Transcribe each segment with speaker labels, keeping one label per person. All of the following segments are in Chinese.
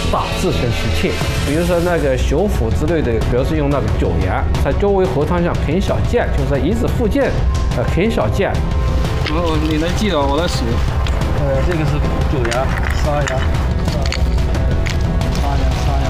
Speaker 1: 打制成石器。比如说那个修复之类的，主要是用那个脚牙，在周围河滩上啃小件，就是在遗址附近啃小件。你能记得我的手？这个是脚牙、沙牙、沙牙。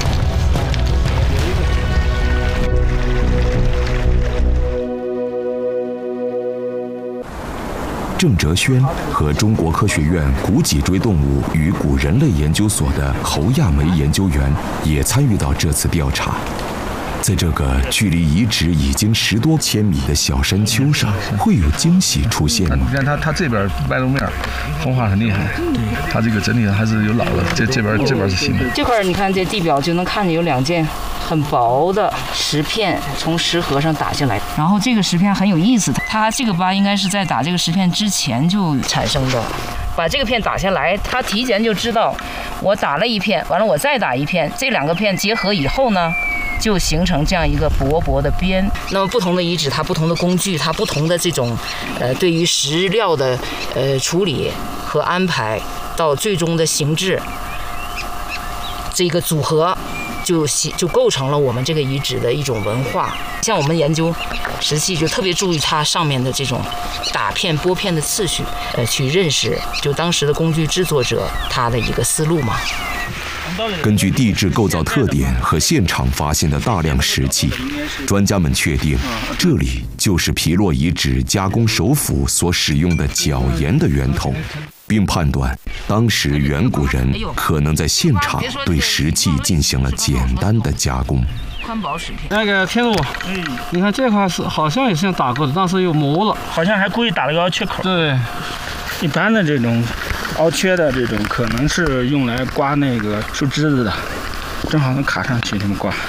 Speaker 2: 郑哲轩和中国科学院古脊椎动物与古人类研究所的侯亚梅研究员也参与到这次调查。在这个距离遗址已经10多千米的小山丘上，会有惊喜出现吗？
Speaker 3: 你看它这边白路面风化很厉害，它这个整体还是有老的，这边是新的。
Speaker 4: 这块你看这地表就能看见有2件很薄的石片从石河上打下来，然后这个石片很有意思，它这个疤应该是在打这个石片之前就产生的。把这个片打下来，它提前就知道我打了一片，完了我再打一片，这2个片结合以后呢，就形成这样一个薄薄的边。那么不同的遗址，它不同的工具，它不同的这种对于石料的处理和安排，到最终的形制，这个组合就构成了我们这个遗址的一种文化。像我们研究石器，就特别注意它上面的这种打片拨片的次序，去认识就当时的工具制作者他的一个思路嘛。
Speaker 2: 根据地质构造特点和现场发现的大量石器，专家们确定这里就是皮洛遗址加工手斧所使用的角岩的源头，并判断当时远古人可能在现场对石器进行了简单的加工。
Speaker 4: 宽薄石片。
Speaker 1: 那个天路，你看这块是好像也是打过的，但是又磨了，
Speaker 5: 好像还故意打了个凹缺口。
Speaker 1: 对，
Speaker 5: 一般的这种凹缺的这种，可能是用来刮那个树枝子的，正好能卡上去，这么刮。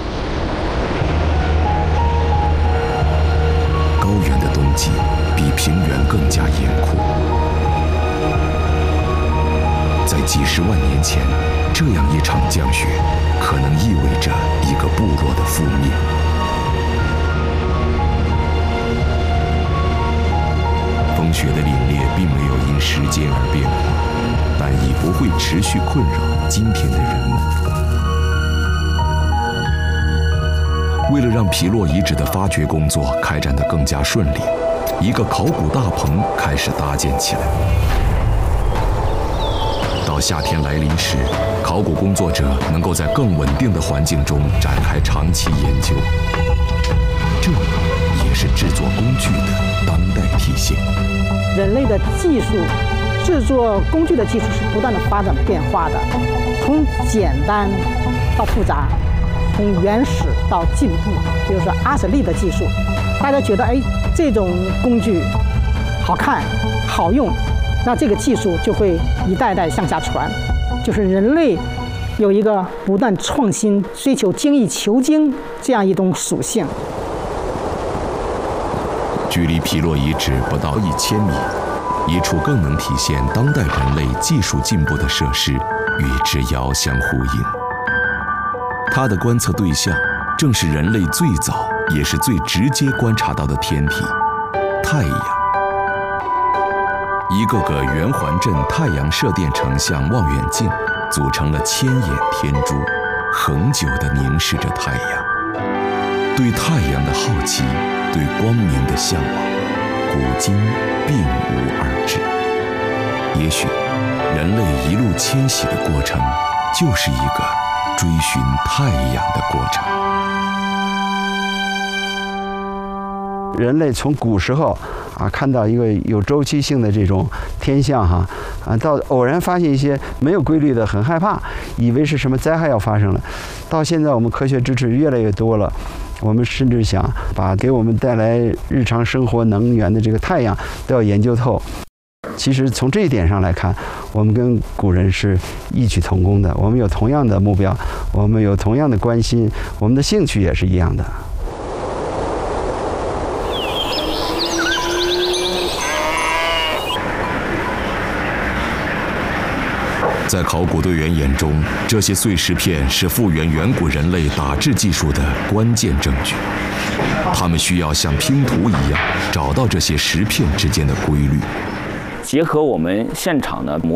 Speaker 2: 高原的冬季比平原更加严酷，在几十万年前，这样一场降雪可能意味着一个部落的覆灭。风雪的凛冽并没有因时间而变化，但已不会持续困扰今天的人们。为了让皮洛遗址的发掘工作开展得更加顺利，一个考古大棚开始搭建起来。到夏天来临时，考古工作者能够在更稳定的环境中展开长期研究，这也是制作工具的当代体现。
Speaker 6: 人类的技术，制作工具的技术是不断的发展变化的，从简单到复杂，从原始到进步。比如说阿舍利的技术，大家觉得这种工具好看好用，那这个技术就会一代代向下传。就是人类有一个不断创新、追求精益求精这样一种属性。
Speaker 2: 距离皮洛遗址不到1000米，一处更能体现当代人类技术进步的设施与之遥相呼应。它的观测对象正是人类最早也是最直接观察到的天体——太阳。一个个圆环阵太阳射电成像望远镜组成了千眼天珠，恒久地凝视着太阳。对太阳的好奇，对光明的向往，古今并无二致。也许，人类一路迁徙的过程，就是一个追寻太阳的过程。
Speaker 7: 人类从古时候看到一个有周期性的这种天象到偶然发现一些没有规律的，很害怕，以为是什么灾害要发生了。到现在我们科学知识越来越多了，我们甚至想把给我们带来日常生活能源的这个太阳都要研究透。其实从这一点上来看，我们跟古人是异曲同工的，我们有同样的目标，我们有同样的关心，我们的兴趣也是一样的。
Speaker 2: 在考古队员眼中，这些碎石片是复原远古人类打制技术的关键证据。他们需要像拼图一样找到这些石片之间的规律，
Speaker 8: 结合我们现场的